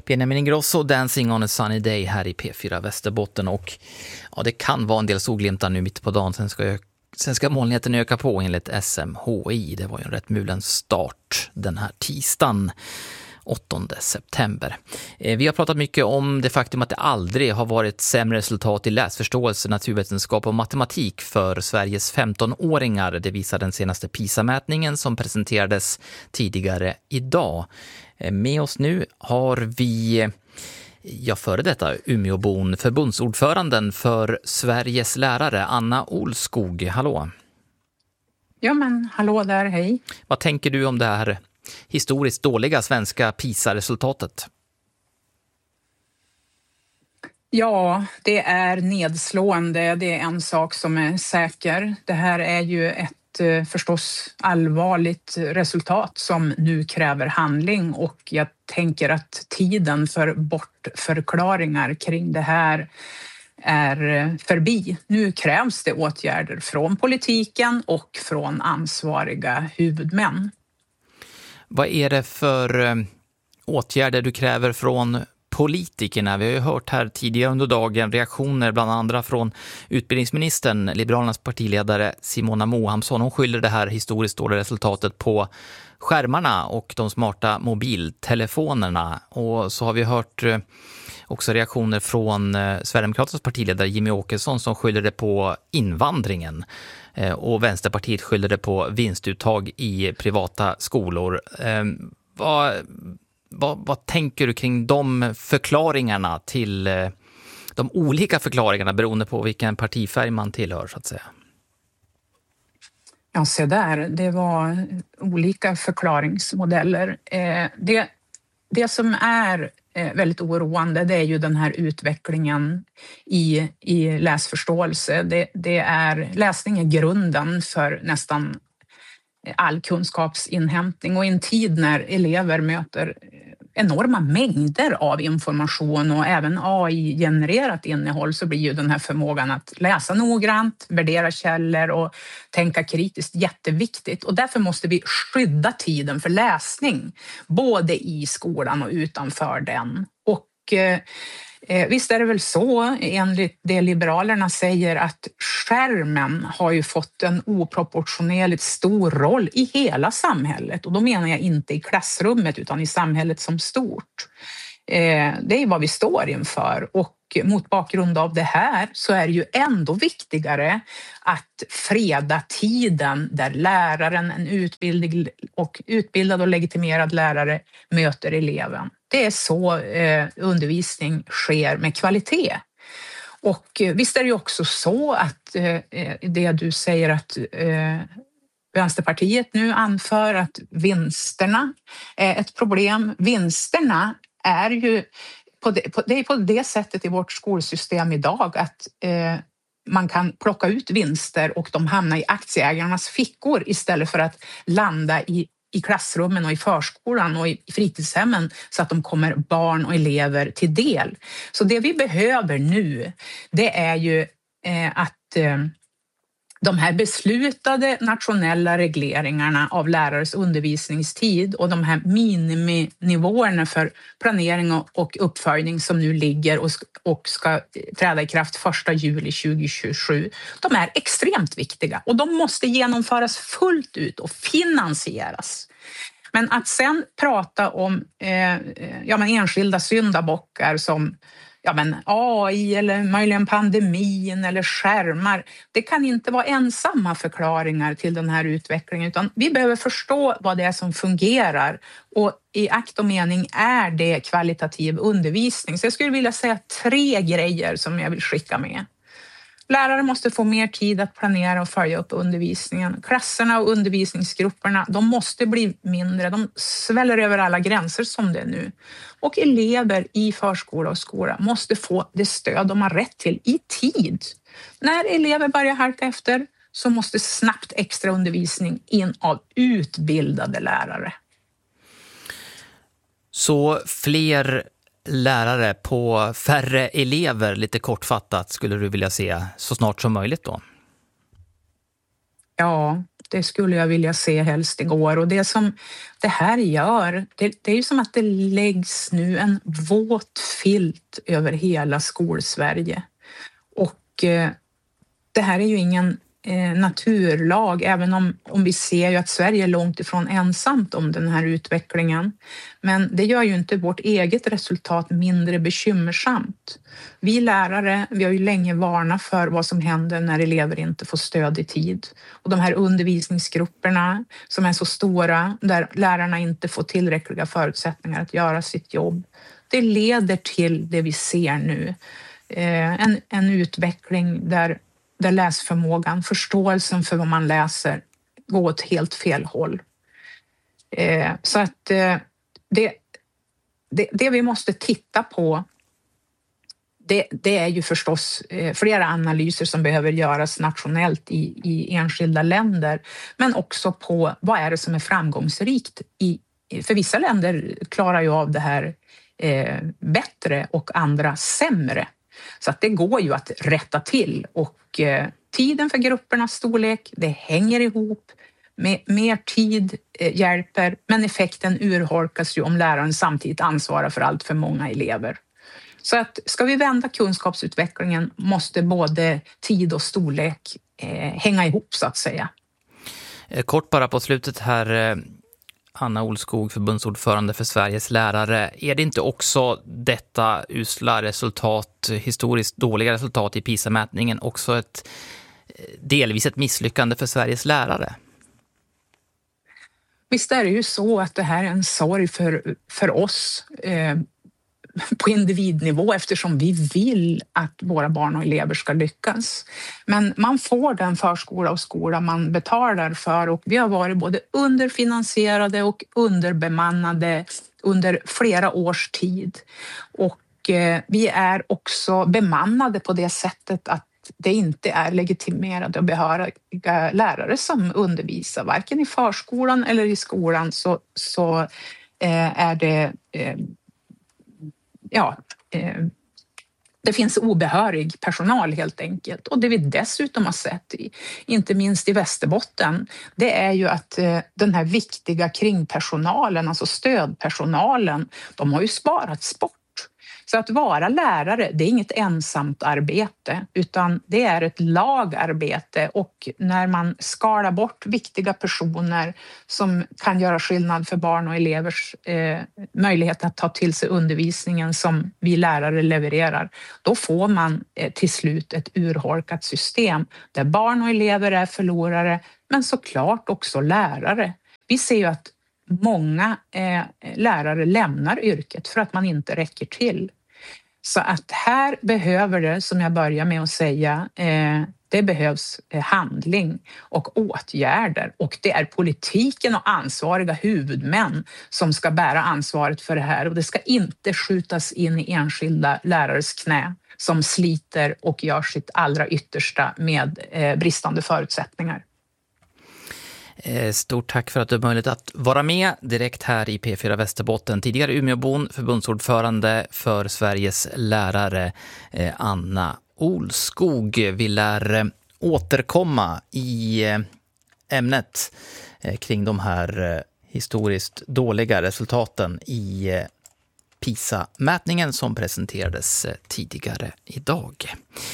Benjamin Ingrosso, Dancing on a sunny day här i P4 Västerbotten. Och ja, det kan vara en del solglimtar nu mitt på dagen. Sen ska molnigheten öka på enligt SMHI. Det var ju en rätt mulen start den här tisdagen, 8 september. Vi har pratat mycket om det faktum att det aldrig har varit sämre resultat i läsförståelse, naturvetenskap och matematik för Sveriges 15-åringar. Det visar den senaste PISA-mätningen som presenterades tidigare idag. Med oss nu har vi före detta Umeåbon, förbundsordföranden för Sveriges lärare, Anna Olskog. Hallå! Ja men, hallå där, hej. Vad tänker du om det här historiskt dåliga svenska PISA-resultatet? Ja, det är nedslående. Det är en sak som är säker. Det här är ju ett förstås allvarligt resultat som nu kräver handling, och jag tänker att tiden för bortförklaringar kring det här är förbi. Nu krävs det åtgärder från politiken och från ansvariga huvudmän. Vad är det för åtgärder du kräver från politikerna? Vi har ju hört här tidigare under dagen reaktioner bland andra från utbildningsministern, Liberalernas partiledare Simona Mohamsson. Hon skyller det här historiskt dåliga resultatet på skärmarna och de smarta mobiltelefonerna. Och så har vi hört också reaktioner från Sverigedemokraternas partiledare Jimmy Åkesson som skyller det på invandringen. Och Vänsterpartiet skyller det på vinstuttag i privata skolor. Vad tänker du kring de förklaringarna till de olika förklaringarna beroende på vilken partifärg man tillhör så att säga? Ja, se där. Det var olika förklaringsmodeller. Det som är väldigt oroande, det är ju den här utvecklingen i läsförståelse. Läsning är grunden för nästan all kunskapsinhämtning, och i en tid när elever möter enorma mängder av information och även AI-genererat innehåll, så blir ju den här förmågan att läsa noggrant, värdera källor och tänka kritiskt jätteviktigt. Och därför måste vi skydda tiden för läsning, både i skolan och utanför den. Och visst är det väl så, enligt det Liberalerna säger, att skärmen har ju fått en oproportionerligt stor roll i hela samhället. Och då menar jag inte i klassrummet utan i samhället som stort. Det är vad vi står inför, och mot bakgrund av det här så är det ju ändå viktigare att freda tiden där läraren, en utbildad och legitimerad lärare, möter eleven. Det är så undervisning sker med kvalitet. Och visst är det ju också så att det du säger att Vänsterpartiet nu anför, att vinsterna är ett problem. Vinsterna är ju det är på det sättet i vårt skolsystem idag att man kan plocka ut vinster och de hamnar i aktieägarnas fickor istället för att landa i klassrummen och i förskolan och i fritidshemmen så att de kommer barn och elever till del. Så det vi behöver nu, det är ju att de här beslutade nationella regleringarna av lärares undervisningstid och de här miniminivåerna för planering och uppföljning som nu ligger och ska träda i kraft 1 juli 2027, de är extremt viktiga och de måste genomföras fullt ut och finansieras. Men att sen prata om enskilda syndabockar som AI eller möjligen pandemin eller skärmar, det kan inte vara ensamma förklaringar till den här utvecklingen, utan vi behöver förstå vad det är som fungerar, och i akt och mening är det kvalitativ undervisning. Så jag skulle vilja säga 3 grejer som jag vill skicka med. Lärare måste få mer tid att planera och följa upp undervisningen. Klasserna och undervisningsgrupperna, de måste bli mindre. De sväller över alla gränser som det är nu. Och elever i förskola och skola måste få det stöd de har rätt till i tid. När elever börjar halka efter så måste snabbt extra undervisning in av utbildade lärare. Så fler lärare på färre elever, lite kortfattat, skulle du vilja se så snart som möjligt då? Ja, Det skulle jag vilja se helst igår. Och det som det här gör, det är ju som att det läggs nu en våt filt över hela Skolsverige. Och det här är ju ingen naturlag, även om vi ser ju att Sverige är långt ifrån ensamt om den här utvecklingen. Men det gör ju inte vårt eget resultat mindre bekymmersamt. Vi lärare, vi har ju länge varnat för vad som händer när elever inte får stöd i tid. Och de här undervisningsgrupperna som är så stora, där lärarna inte får tillräckliga förutsättningar att göra sitt jobb, det leder till det vi ser nu. En utveckling där läsförmågan, förståelsen för vad man läser går åt helt fel håll. Så att det vi måste titta på, det är ju förstås flera analyser som behöver göras nationellt i enskilda länder, men också på vad är det som är framgångsrikt. För vissa länder klarar ju av det här bättre och andra sämre. Så att det går ju att rätta till, och tiden för gruppernas storlek, det hänger ihop. Mer tid hjälper, men effekten urholkas ju om läraren samtidigt ansvarar för allt för många elever. Så att ska vi vända kunskapsutvecklingen måste både tid och storlek hänga ihop, så att säga. Kort bara på slutet här, Anna Olskog, förbundsordförande för Sveriges lärare. Är det inte också detta usla resultat, historiskt dåliga resultat i PISA-mätningen, också delvis ett misslyckande för Sveriges lärare? Visst är det ju så att det här är en sorg för oss på individnivå, eftersom vi vill att våra barn och elever ska lyckas. Men man får den förskola och skola man betalar för, och vi har varit både underfinansierade och underbemannade under flera års tid. Och vi är också bemannade på det sättet att det inte är legitimerade och behöriga lärare som undervisar, varken i förskolan eller i skolan, så är det det finns obehörig personal helt enkelt. Och det vi dessutom har sett, inte minst i Västerbotten, det är ju att den här viktiga kringpersonalen, alltså stödpersonalen, de har ju sparats bort. Så att vara lärare, det är inget ensamt arbete, utan det är ett lagarbete, och när man skalar bort viktiga personer som kan göra skillnad för barn och elevers möjlighet att ta till sig undervisningen som vi lärare levererar, då får man till slut ett urholkat system där barn och elever är förlorare, men såklart också lärare. Vi ser ju att många lärare lämnar yrket för att man inte räcker till. Så att här behöver det, som jag börjar med att säga, det behövs handling och åtgärder, och det är politiken och ansvariga huvudmän som ska bära ansvaret för det här, och det ska inte skjutas in i enskilda lärares knä som sliter och gör sitt allra yttersta med bristande förutsättningar. Stort tack för att du har möjlighet att vara med direkt här i P4 Västerbotten. Tidigare Umeåbon, förbundsordförande för Sveriges lärare, Anna Olskog. Vi lär återkomma i ämnet kring de här historiskt dåliga resultaten i PISA-mätningen som presenterades tidigare idag.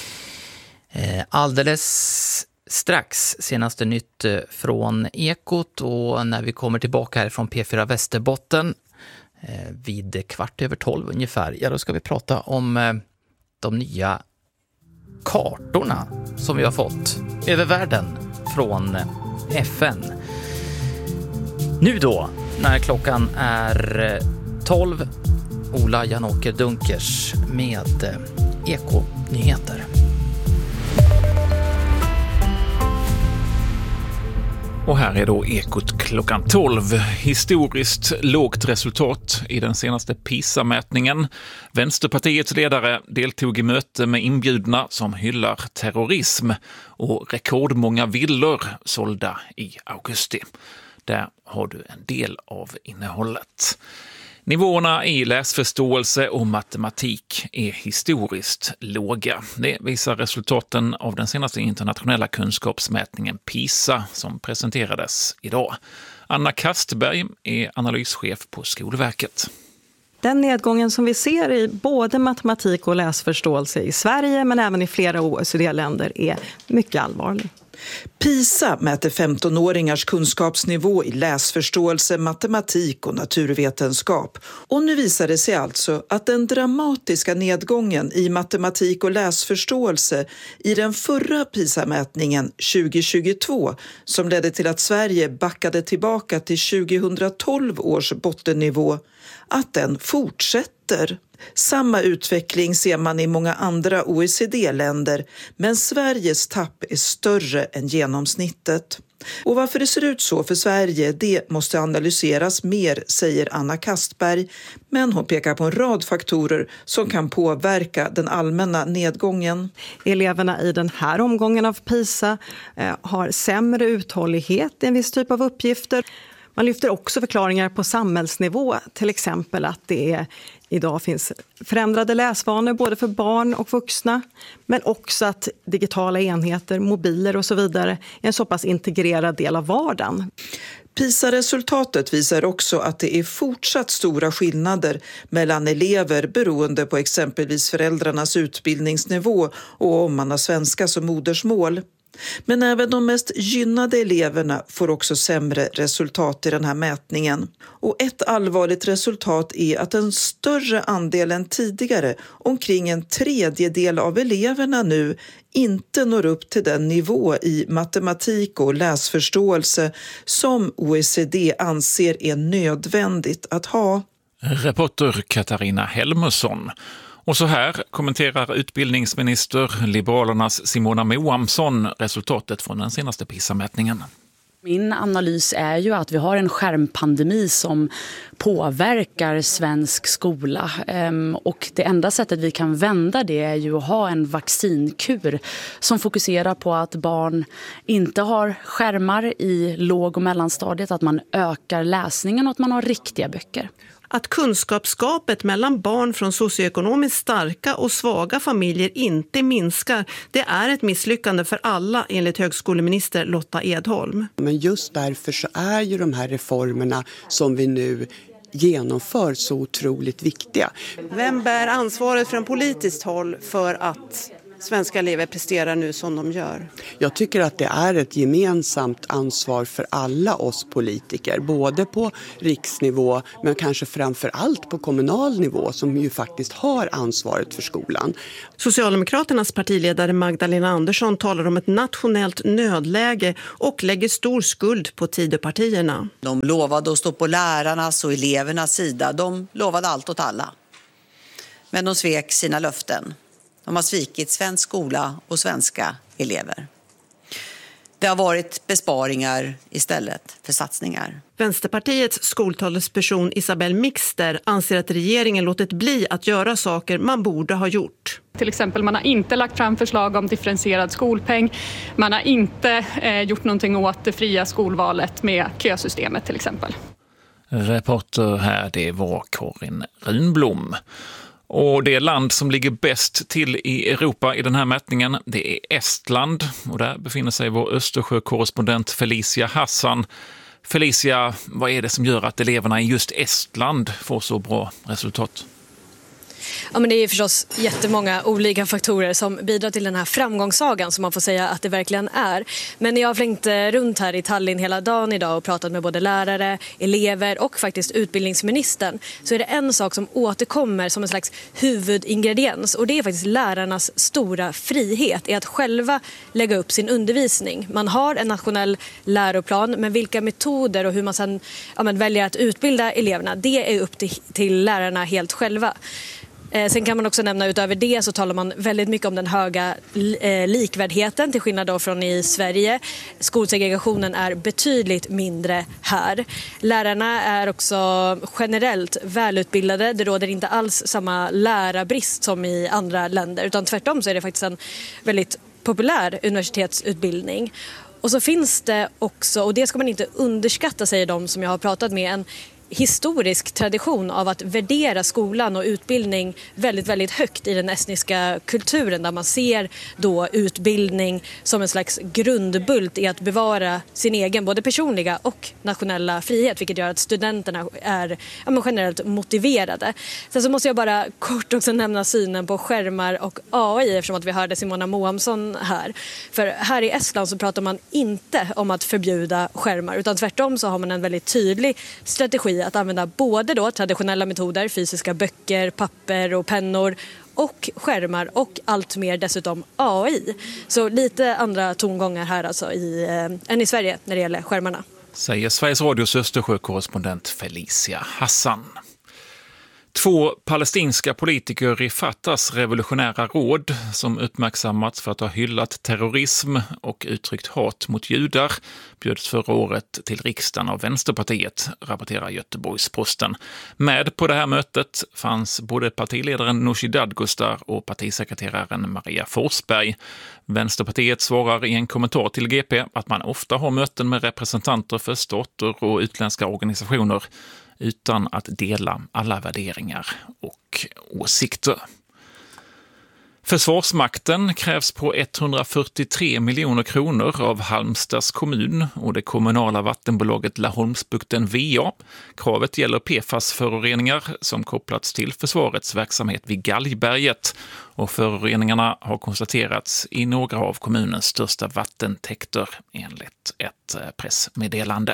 Alldeles strax senaste nytt från Ekot, och när vi kommer tillbaka här från P4 Västerbotten vid 11:15 ungefär, ja, då ska vi prata om de nya kartorna som vi har fått över världen från FN. Nu då, när klockan är 12, Ola Janåker Dunkers med Eko-nyheter. Och här är då Ekot klockan 12. Historiskt lågt resultat i den senaste PISA-mätningen. Vänsterpartiets ledare deltog i möte med inbjudna som hyllar terrorism, och rekordmånga villor sålda i augusti. Där har du en del av innehållet. Nivåerna i läsförståelse och matematik är historiskt låga. Det visar resultaten av den senaste internationella kunskapsmätningen PISA som presenterades idag. Anna Kastberg är analyschef på Skolverket. Den nedgången som vi ser i både matematik och läsförståelse i Sverige men även i flera OECD-länder är mycket allvarlig. PISA mäter 15-åringars kunskapsnivå i läsförståelse, matematik och naturvetenskap. Och nu visar det sig alltså att den dramatiska nedgången i matematik och läsförståelse i den förra PISA-mätningen 2022, som ledde till att Sverige backade tillbaka till 2012 års bottennivå, att den fortsätter. Samma utveckling ser man i många andra OECD-länder, men Sveriges tapp är större än genomsnittet. Och varför det ser ut så för Sverige, det måste analyseras mer, säger Anna Kastberg. Men hon pekar på en rad faktorer som kan påverka den allmänna nedgången. Eleverna i den här omgången av PISA har sämre uthållighet i en viss typ av uppgifter. Man lyfter också förklaringar på samhällsnivå, till exempel att det idag finns förändrade läsvanor både för barn och vuxna, men också att digitala enheter, mobiler och så vidare är en så pass integrerad del av vardagen. PISA-resultatet visar också att det är fortsatt stora skillnader mellan elever beroende på exempelvis föräldrarnas utbildningsnivå och om man har svenska som modersmål. Men även de mest gynnade eleverna får också sämre resultat i den här mätningen. Och ett allvarligt resultat är att en större andel än tidigare, omkring en tredjedel av eleverna nu, inte når upp till den nivå i matematik och läsförståelse som OECD anser är nödvändigt att ha. Reporter Katarina Helmersson. Och så här kommenterar utbildningsminister Liberalernas Simona Moamsson resultatet från den senaste PISA-mätningen. Min analys är ju att vi har en skärmpandemi som påverkar svensk skola. Och det enda sättet vi kan vända det är ju att ha en vaccinkur som fokuserar på att barn inte har skärmar i låg- och mellanstadiet, att man ökar läsningen och att man har riktiga böcker. Att kunskapsgapet mellan barn från socioekonomiskt starka och svaga familjer inte minskar, det är ett misslyckande för alla enligt högskoleminister Lotta Edholm. Men just därför så är ju de här reformerna som vi nu genomför så otroligt viktiga. Vem bär ansvaret från politiskt håll för att svenska elever presterar nu som de gör? Jag tycker att det är ett gemensamt ansvar för alla oss politiker, både på riksnivå men kanske framför allt på kommunal nivå som ju faktiskt har ansvaret för skolan. Socialdemokraternas partiledare Magdalena Andersson talar om ett nationellt nödläge och lägger stor skuld på Tidöpartierna. De lovade att stå på lärarnas och elevernas sida. De lovade allt åt alla. Men de svek sina löften. De har svikit svensk skola och svenska elever. Det har varit besparingar istället för satsningar. Vänsterpartiets skoltalesperson Isabel Mixter anser att regeringen låtit bli att göra saker man borde ha gjort. Till exempel man har inte lagt fram förslag om differentierad skolpeng. Man har inte gjort någonting åt det fria skolvalet med kösystemet till exempel. Reporter här, det var Karin Runblom. Och det land som ligger bäst till i Europa i den här mätningen, det är Estland. Och där befinner sig vår Östersjökorrespondent Felicia Hassan. Felicia, vad är det som gör att eleverna i just Estland får så bra resultat? Ja, men det är förstås jättemånga olika faktorer som bidrar till den här framgångssagan som man får säga att det verkligen är. Men när jag har flängt runt här i Tallinn hela dagen idag och pratat med både lärare, elever och faktiskt utbildningsministern, så är det en sak som återkommer som en slags huvudingrediens, och det är faktiskt lärarnas stora frihet i att själva lägga upp sin undervisning. Man har en nationell läroplan, men vilka metoder och hur man sedan väljer att utbilda eleverna, det är upp till lärarna helt själva. Sen kan man också nämna utöver det så talar man väldigt mycket om den höga likvärdigheten till skillnad då från i Sverige. Skolsegregationen är betydligt mindre här. Lärarna är också generellt välutbildade. Det råder inte alls samma lärarbrist som i andra länder, utan tvärtom så är det faktiskt en väldigt populär universitetsutbildning. Och så finns det också, och det ska man inte underskatta säger de som jag har pratat med, en historisk tradition av att värdera skolan och utbildning väldigt, väldigt högt i den estniska kulturen, där man ser då utbildning som en slags grundbult i att bevara sin egen både personliga och nationella frihet, vilket gör att studenterna är generellt motiverade. Sen så måste jag bara kort också nämna synen på skärmar och AI, eftersom att vi hörde Simona Moamsson här. För här i Estland så pratar man inte om att förbjuda skärmar, utan tvärtom så har man en väldigt tydlig strategi att använda både då traditionella metoder, fysiska böcker, papper och pennor, och skärmar och allt mer dessutom AI. Så lite andra tongångar här alltså än i Sverige när det gäller skärmarna. Säger Sveriges Radios Östersjö-korrespondent Felicia Hassan. 2 palestinska politiker i Fatahs revolutionära råd som uppmärksammats för att ha hyllat terrorism och uttryckt hat mot judar bjöds förra året till riksdagen av Vänsterpartiet, rapporterar Göteborgs-Posten. Med på det här mötet fanns både partiledaren Nooshi Dadgostar och partisekreteraren Maria Forsberg. Vänsterpartiet svarar i en kommentar till GP att man ofta har möten med representanter för stater och utländska organisationer utan att dela alla värderingar och åsikter. Försvarsmakten krävs på 143 miljoner kronor av Halmstads kommun och det kommunala vattenbolaget Laholmsbukten VA. Kravet gäller PFAS-föroreningar som kopplats till försvarets verksamhet vid Galgberget, och föroreningarna har konstaterats i några av kommunens största vattentäkter enligt ett pressmeddelande.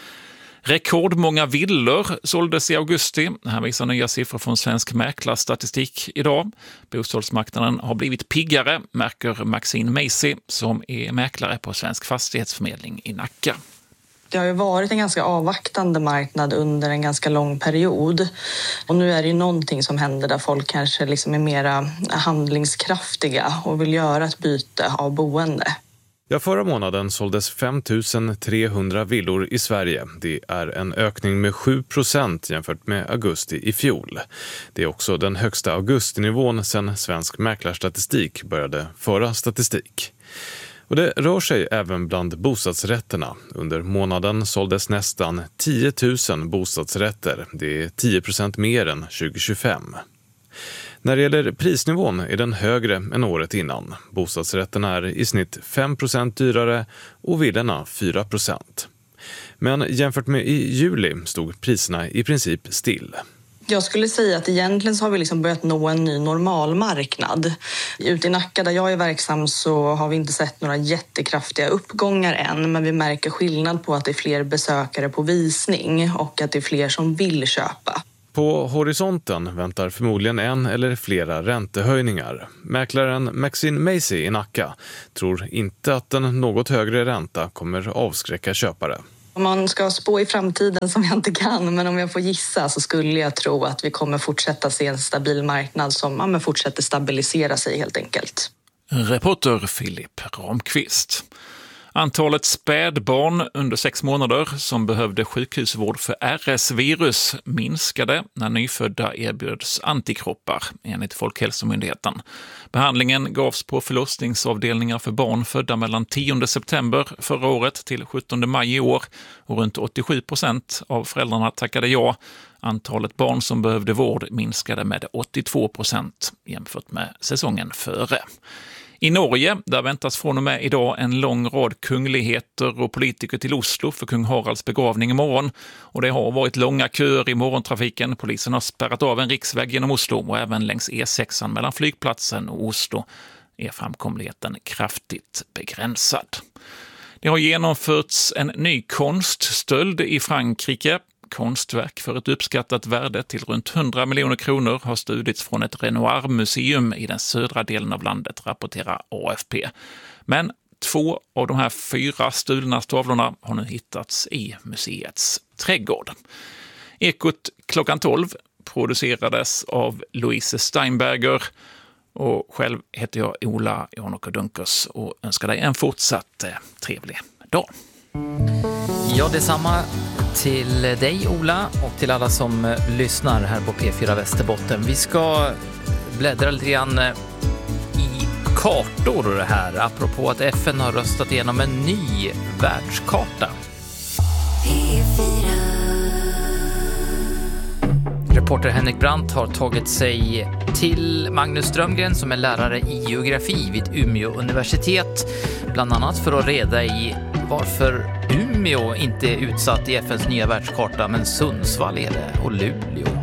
Rekordmånga villor såldes i augusti. Här visar nya siffror från Svensk Mäklarstatistik idag. Bostadsmarknaden har blivit piggare, märker Maxine Macy som är mäklare på Svensk Fastighetsförmedling i Nacka. Det har ju varit en ganska avvaktande marknad under en ganska lång period. Och nu är det ju någonting som händer där folk kanske liksom är mera handlingskraftiga och vill göra ett byte av boende. Ja, förra månaden såldes 5 300 villor i Sverige. Det är en ökning med 7% jämfört med augusti i fjol. Det är också den högsta augustinivån sedan Svensk Mäklarstatistik började föra statistik. Och det rör sig även bland bostadsrätterna. Under månaden såldes nästan 10 000 bostadsrätter. Det är 10% mer än 2025. När det gäller prisnivån är den högre än året innan. Bostadsrätterna är i snitt 5% dyrare och villorna 4%. Men jämfört med i juli stod priserna i princip still. Jag skulle säga att egentligen så har vi liksom börjat nå en ny normalmarknad. Ute i Nacka där jag är verksam så har vi inte sett några jättekraftiga uppgångar än, men vi märker skillnad på att det är fler besökare på visning och att det är fler som vill köpa. På horisonten väntar förmodligen en eller flera räntehöjningar. Mäklaren Maxine Macy i Nacka tror inte att en något högre ränta kommer avskräcka köpare. Om man ska spå i framtiden som jag inte kan, men om jag får gissa så skulle jag tro att vi kommer fortsätta se en stabil marknad som fortsätter stabilisera sig helt enkelt. Reporter Filip Ramqvist. Antalet spädbarn under 6 månader som behövde sjukhusvård för RS-virus minskade när nyfödda erbjöds antikroppar, enligt Folkhälsomyndigheten. Behandlingen gavs på förlossningsavdelningar för barn födda mellan 10 september förra året till 17 maj i år, och runt 87% av föräldrarna tackade ja. Antalet barn som behövde vård minskade med 82% jämfört med säsongen före. I Norge, där väntas från och med idag en lång rad kungligheter och politiker till Oslo för kung Haralds begravning imorgon. Och det har varit långa köer i morgontrafiken. Polisen har spärrat av en riksväg genom Oslo och även längs E6 mellan flygplatsen och Oslo är framkomligheten kraftigt begränsad. Det har genomförts en ny konststöld i Frankrike. Konstverk för ett uppskattat värde till runt 100 miljoner kronor har stulits från ett Renoir-museum i den södra delen av landet, rapporterar AFP. Men 2 av de här 4 stulna stavlorna har nu hittats i museets trädgård. Ekot klockan 12 producerades av Louise Steinberger och själv heter jag Ola Janouka-Dunkers och önskar dig en fortsatt trevlig dag. Ja, detsamma till dig Ola och till alla som lyssnar här på P4 Västerbotten. Vi ska bläddra lite grann i kartor här, apropå att FN har röstat igenom en ny världskarta. P4. reporter Henrik Brandt har tagit sig till Magnus Strömgren som är lärare i geografi vid Umeå universitet. Bland annat för att reda i varför Umeå inte är utsatt i FNs nya världskarta men Sundsvall är det och Luleå.